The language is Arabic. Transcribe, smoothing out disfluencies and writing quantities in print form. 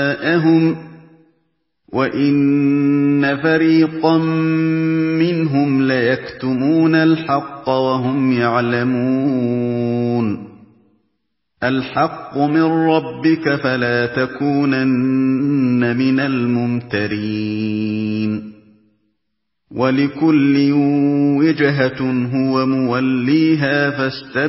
جاءهم وَإِنَّ فَرِيقًا مِّنْهُمْ لَيَكْتُمُونَ الْحَقَّ وَهُمْ يَعْلَمُونَ الْحَقُّ مِن رَّبِّكَ فَلَا تَكُونَنَّ مِنَ الْمُمْتَرِينَ وَلِكُلٍّ وِجْهَةٌ هُوَ مُوَلِّيهَا